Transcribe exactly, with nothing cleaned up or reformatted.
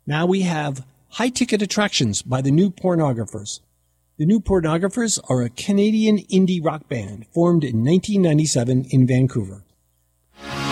Now we have High Ticket Attractions by the New Pornographers. The New Pornographers are a Canadian indie rock band formed in nineteen ninety-seven in Vancouver.